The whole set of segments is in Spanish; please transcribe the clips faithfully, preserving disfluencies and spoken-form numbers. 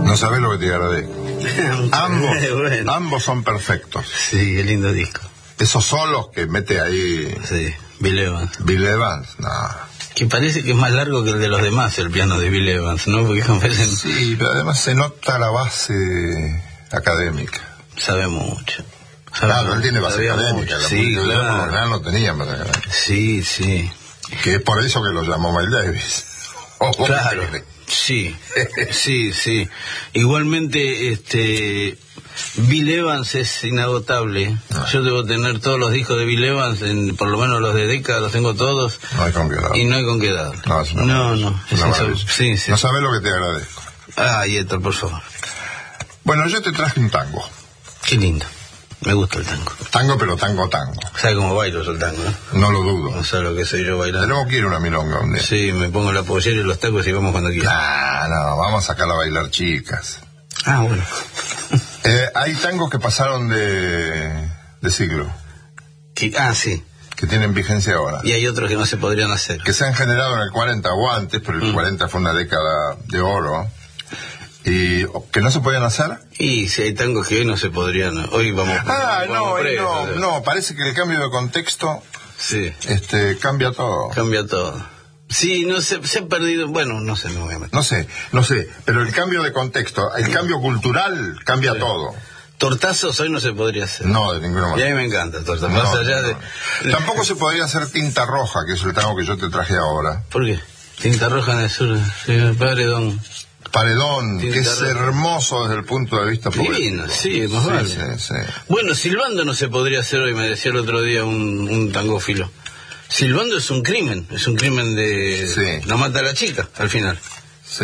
No sabés lo que te agradezco. ambos, bueno. ambos son perfectos. Sí, qué lindo disco. Esos solos que mete ahí Sí, Bill Evans. Bill Evans, no. Que parece que es más largo que el de los demás, el piano de Bill Evans, ¿no? Porque parecen... Sí, pero además se nota la base académica. Sabe mucho. Sabe claro, mucho. Él tiene base académica. Mucho. Sí, claro. Por no tenía base académica. Sí, sí. Que es por eso que lo llamó Miles Davis. Oh, claro. Sí, sí, sí. Igualmente, este... Bill Evans es inagotable. No. Yo debo tener todos los discos de Bill Evans, en, por lo menos los de Decca, los tengo todos. No hay con qué darle. Y no hay con qué darle. No, es una no, no. Es una sí, sí. No sabes lo que te agradezco. Ah, Héctor, por favor. Bueno, yo te traje un tango. Qué lindo. Me gusta el tango. Tango, pero tango, tango. ¿Sabe cómo bailo yo el tango? ¿Eh? No lo dudo. No sabe lo que soy yo bailando. Tenemos que ir a una milonga un día. Sí, me pongo la pollera y los tacos y vamos cuando quieras. Nah, no, vamos a sacar a bailar chicas. Ah, bueno. eh, hay tangos que pasaron de, de siglo. ¿Qué? Ah, sí. Que tienen vigencia ahora. Y hay otros que no se podrían hacer. Que se han generado en el cuarenta o antes, pero el mm. cuarenta fue una década de oro. ¿Y que no se podían hacer? Y si hay tangos que hoy no se podrían. Hoy vamos a Ah, vamos no, preso, no, o sea. no, parece que el cambio de contexto sí. este, cambia todo. Cambia todo. Sí, no se, se ha perdido, bueno, no sé, no voy a meter. No sé, no sé, pero el cambio de contexto, el cambio cultural cambia sí. todo. Tortazos hoy no se podría hacer. No, de ninguna manera. Y a mí me encanta el tortazo. No, Más allá no, de... no. Tampoco se podría hacer tinta roja, que es el tango que yo te traje ahora. ¿Por qué? Tinta roja en el sur, señor Paredón. Paredón, tinta que es roja. Hermoso desde el punto de vista divino, sí, más sí, vale. Sí, sí. Bueno, silbando no se podría hacer hoy, me decía el otro día un, un tangófilo. Silbando es un crimen, es un crimen de... Sí. No mata a la chica, al final. Sí.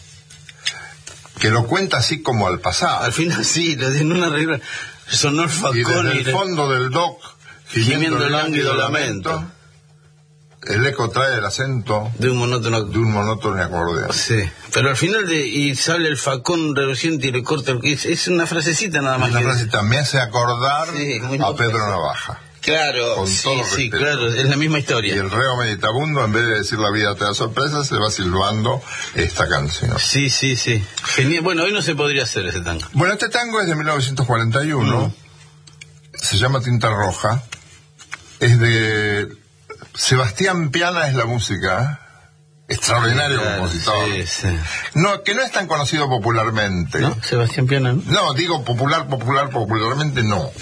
Que lo cuenta así como al pasado. Al final sí, en una regla... Sonó el facón y desde y el de... fondo del dock, gimiendo el lánguido lamento, lamento, el eco trae el acento de un monótono... De un monótono acordeón. Sí, pero al final de... Y sale el facón reluciente y le corta el... Es, es una frasecita nada más. Una que frasecita, me hace acordar sí, a Pedro Navaja. Claro, con sí, todo sí, respeto. claro, es la misma historia. Y el reo meditabundo, en vez de decir la vida te da sorpresas, se va silbando esta canción. Sí, sí, sí. Genial. Bueno, hoy no se podría hacer ese tango. Bueno, este tango es de mil novecientos cuarenta y uno, mm. se llama Tinta Roja, es de Sebastián Piana, es la música, extraordinario sí, claro, compositor. Sí, sí. No, que no es tan conocido popularmente. ¿No? Sebastián Piana, ¿no? No, digo popular, popular, popularmente no.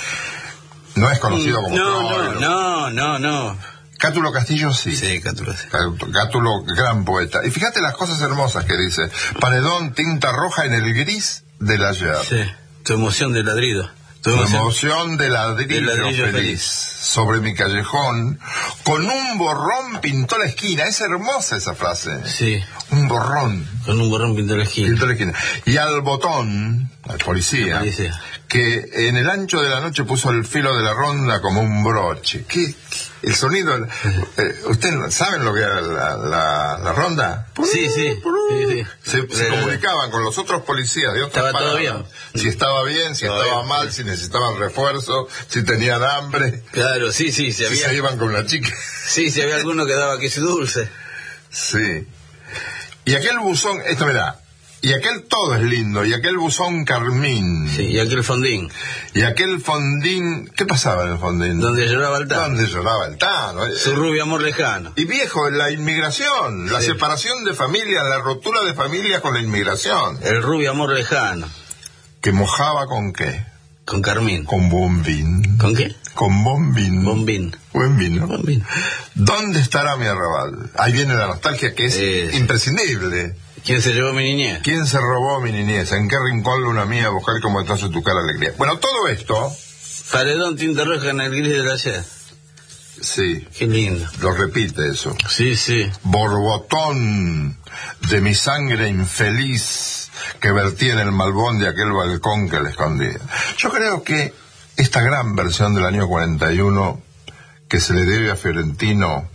No es conocido como no, no, no, no, no. Cátulo Castillo sí. Sí, Cátulo sí. Cátulo, gran poeta. Y fíjate las cosas hermosas que dice. Paredón, tinta roja en el gris del ayer. Sí, tu emoción de ladrido. Tu emoción, emoción de ladrillo, de ladrillo feliz. feliz. Sobre mi callejón, con un borrón pintó la esquina. Es hermosa esa frase. Sí. Un borrón. Con un borrón pintó la esquina. Pintó la esquina. Y al botón, al policía, policía, que en el ancho de la noche puso el filo de la ronda como un broche. ¿Qué? El sonido... Eh, ¿Ustedes saben lo que era la, la, la ronda? Sí, sí. sí, sí. Se, se comunicaban con los otros policías de otras ¿Estaba paradas. todo bien? Si estaba bien, si estaba, estaba mal, si necesitaban refuerzo, si tenían hambre. Claro, sí, sí. Si, si había... se iban con la chica. Sí, si había alguno que daba queso dulce. Sí. Y aquel buzón, esto mirá, y aquel todo es lindo, y aquel buzón carmín. Sí, y aquel fondín. Y aquel fondín, ¿qué pasaba en el fondín? Donde lloraba el Tano. Donde lloraba el Tano. Su rubio amor lejano. Y viejo, la inmigración, sí. La separación de familias, la rotura de familias con la inmigración. El rubio amor lejano. ¿Que mojaba con qué? Con carmín. Con bombín. ¿Con qué? Con bombín. Bombín. Buen vino. Bombín. ¿Dónde estará mi arrabal? Ahí viene la nostalgia que es eh, imprescindible. ¿Quién se llevó mi niñez? ¿Quién se robó mi niñez? ¿En qué rincón luna mía buscar como entonces tu cara alegría? Bueno, todo esto... Paredón, tinta roja en el gris del ayer. Sí. Qué lindo. Lo repite eso. Sí, sí. Borbotón de mi sangre infeliz que vertí en el malbón de aquel balcón que le escondía. Yo creo que esta gran versión del año cuarenta y uno que se le debe a Fiorentino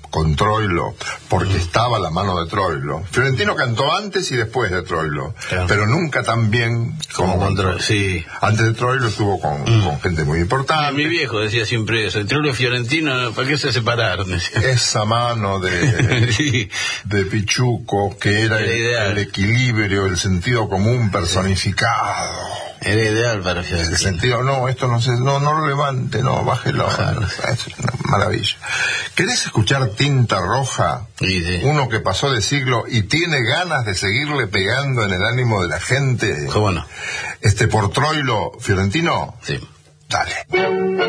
con Troilo, porque estaba la mano de Troilo. Fiorentino cantó antes y después de Troilo, claro, pero nunca tan bien como, como con Troilo. Sí. Antes de Troilo estuvo con, mm. con gente muy importante. Ah, mi viejo decía siempre eso, Troilo y Fiorentino, ¿para qué se separaron? Esa mano de, sí, de Pichuco, que era el, el equilibrio, el sentido común personificado. Era ideal para Fiorentino. El sentido, no, esto no se, no, no lo levante, no, bájelo. Es una maravilla. ¿Querés escuchar Tinta Roja? Sí, sí. Uno que pasó de siglo y tiene ganas de seguirle pegando en el ánimo de la gente. ¿Cómo no? Este, por Troilo, Fiorentino. Sí. Dale.